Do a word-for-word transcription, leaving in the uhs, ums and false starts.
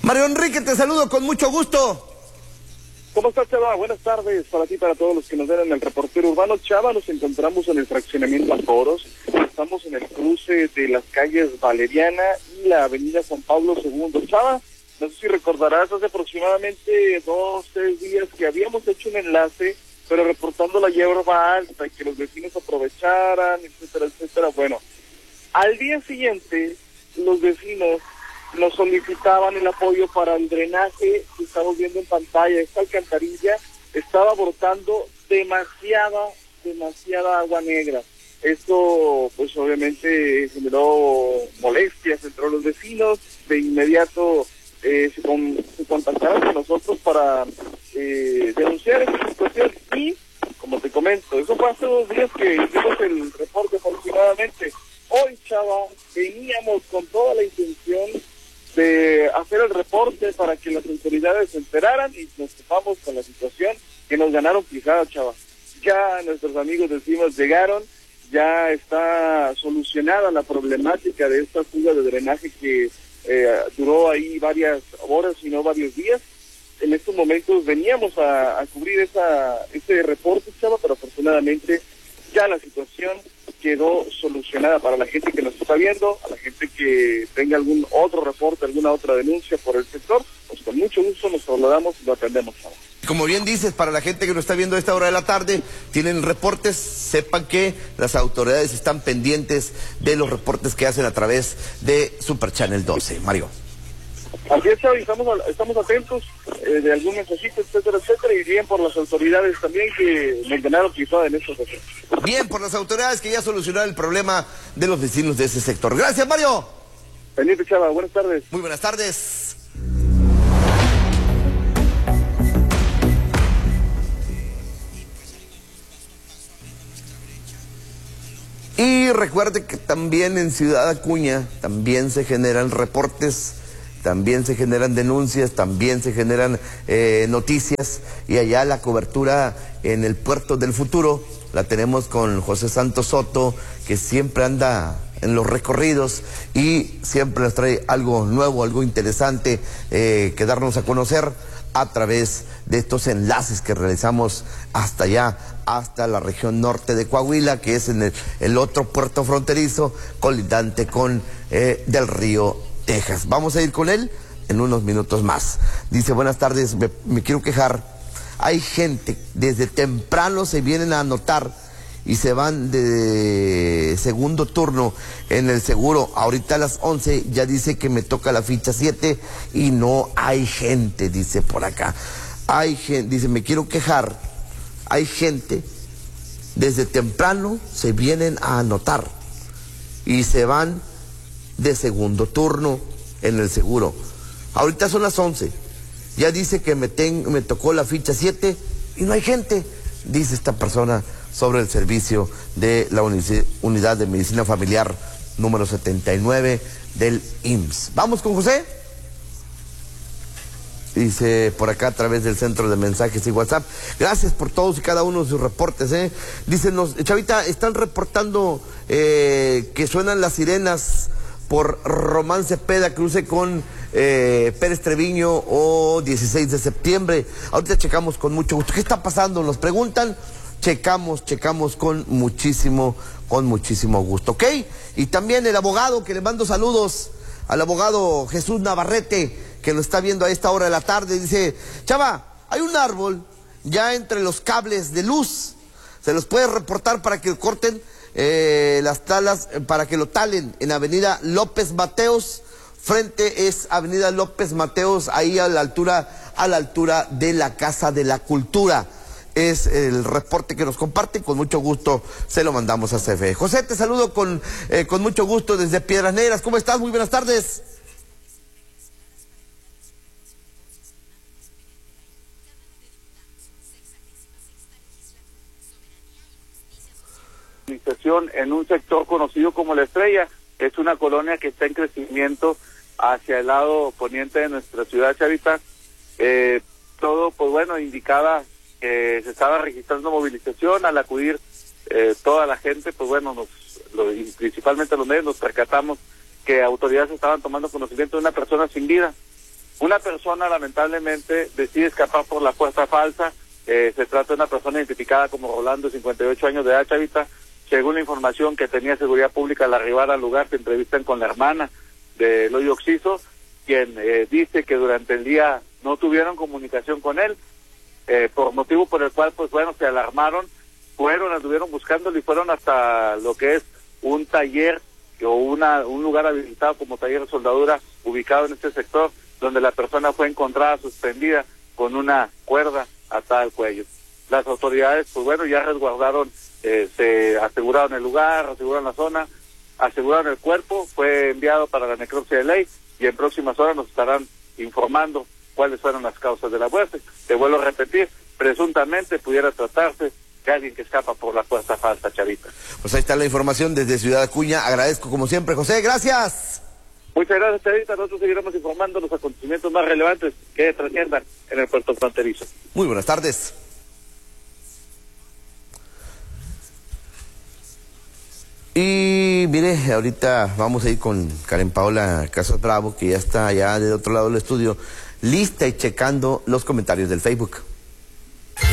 Mario Enrique, te saludo con mucho gusto. ¿Cómo estás, Chava? Buenas tardes para ti y para todos los que nos ven en el reportero urbano. Chava, nos encontramos en el fraccionamiento Aforos. Estamos en el cruce de las calles Valeriana y la avenida Juan Pablo segundo. Chava, no sé si recordarás, hace aproximadamente dos, tres días que habíamos hecho un enlace, pero reportando la hierba alta y que los vecinos aprovecharan, etcétera, etcétera. Bueno, al día siguiente, los vecinos nos solicitaban el apoyo para el drenaje que estamos viendo en pantalla. Esta alcantarilla estaba brotando demasiada, demasiada agua negra. Esto, pues obviamente generó molestias entre los vecinos. De inmediato eh, se, con, se contactaron con nosotros para eh, denunciar esta situación. Y, como te comento, eso fue hace dos días que hicimos el reporte afortunadamente. Hoy, Chava, veníamos con toda la intención de hacer el reporte para que las autoridades se enteraran y nos topamos con la situación que nos ganaron fijada, Chava. Ya nuestros amigos vecinos llegaron, ya está solucionada la problemática de esta fuga de drenaje que eh, duró ahí varias horas, si no varios días. En estos momentos veníamos a, a cubrir esa ese reporte, Chava, pero afortunadamente ya la situación quedó solucionada para la gente que nos está viendo, a la gente que tenga algún otro reporte, alguna otra denuncia por el sector, pues con mucho gusto nos trasladamos y lo atendemos. Como bien dices, para la gente que nos está viendo a esta hora de la tarde, tienen reportes, sepan que las autoridades están pendientes de los reportes que hacen a través de Super Channel doce. Mario. Así es, Xavi, estamos, estamos atentos eh, de algún mensajito, etcétera, etcétera, y bien por las autoridades también que me ganaron quizá en estos casos. Bien por las autoridades que ya solucionaron el problema de los vecinos de ese sector. Gracias, Mario. Pendiente, Chava, buenas tardes. Muy buenas tardes. Y recuerde que también en Ciudad Acuña también se generan reportes, también se generan denuncias, también se generan eh, noticias, y allá la cobertura en el Puerto del Futuro la tenemos con José Santos Soto, que siempre anda en los recorridos y siempre nos trae algo nuevo, algo interesante eh, que darnos a conocer a través de estos enlaces que realizamos hasta allá, hasta la región norte de Coahuila, que es en el, el otro puerto fronterizo colindante con eh, del Río Texas. Vamos a ir con él en unos minutos más. Dice, buenas tardes, me, me quiero quejar. Hay gente, desde temprano se vienen a anotar y se van de segundo turno en el seguro. Ahorita a las once ya dice que me toca la ficha siete y no hay gente, dice por acá. Hay gente, dice, me quiero quejar. Hay gente, desde temprano se vienen a anotar y se van de segundo turno en el seguro. Ahorita son las once. Ya dice que me, ten, me tocó la ficha siete y no hay gente, dice esta persona sobre el servicio de la Unidad de Medicina Familiar número setenta y nueve del I M S S. Vamos con José. Dice por acá a través del centro de mensajes y WhatsApp. Gracias por todos y cada uno de sus reportes, ¿eh? Dicen, nos, Chavita, están reportando eh, que suenan las sirenas por Román Cepeda, cruce con eh, Pérez Treviño o dieciséis de septiembre. Ahorita checamos con mucho gusto. ¿Qué está pasando? Nos preguntan. Checamos, checamos con muchísimo, con muchísimo gusto, ¿ok? Y también el abogado, que le mando saludos al abogado Jesús Navarrete, que lo está viendo a esta hora de la tarde. Dice, Chava, hay un árbol ya entre los cables de luz. ¿Se los puede reportar para que corten eh, las talas, para que lo talen en Avenida López Mateos? Frente es Avenida López Mateos, ahí a la altura, a la altura de la Casa de la Cultura. Es el reporte que nos comparte, con mucho gusto se lo mandamos a C F E. José, te saludo con, eh, con mucho gusto desde Piedras Negras. ¿Cómo estás? Muy buenas tardes. En un sector conocido como La Estrella, es una colonia que está en crecimiento hacia el lado poniente de nuestra ciudad, Chavita. Eh, todo, pues bueno, indicaba que se estaba registrando movilización. Al acudir eh, toda la gente, pues bueno, nos, lo, y principalmente los medios, nos percatamos que autoridades estaban tomando conocimiento de una persona sin vida. Una persona lamentablemente decide escapar por la puerta falsa. Eh, se trata de una persona identificada como Rolando, cincuenta y ocho años de edad, Chavita. Según la información que tenía Seguridad Pública al arribar al lugar, se entrevistan con la hermana de Eloy Oxiso, quien eh, dice que durante el día no tuvieron comunicación con él, eh, por motivo por el cual, pues bueno, se alarmaron, fueron, anduvieron buscándolo y fueron hasta lo que es un taller o una un lugar habilitado como taller de soldadura ubicado en este sector, donde la persona fue encontrada suspendida con una cuerda atada al cuello. Las autoridades, pues bueno, ya resguardaron, eh, se aseguraron el lugar, aseguraron la zona, aseguraron el cuerpo, fue enviado para la necropsia de ley y en próximas horas nos estarán informando cuáles fueron las causas de la muerte. Te vuelvo a repetir, presuntamente pudiera tratarse de alguien que escapa por la puerta falsa, Chavita. Pues ahí está la información desde Ciudad Acuña. Agradezco como siempre, José, gracias. Muchas gracias, Chavita. Nosotros seguiremos informando los acontecimientos más relevantes que trasciendan en el puerto fronterizo. Muy buenas tardes. Y mire, ahorita vamos a ir con Karen Paola Casas Bravo, que ya está allá del otro lado del estudio, lista y checando los comentarios del Facebook.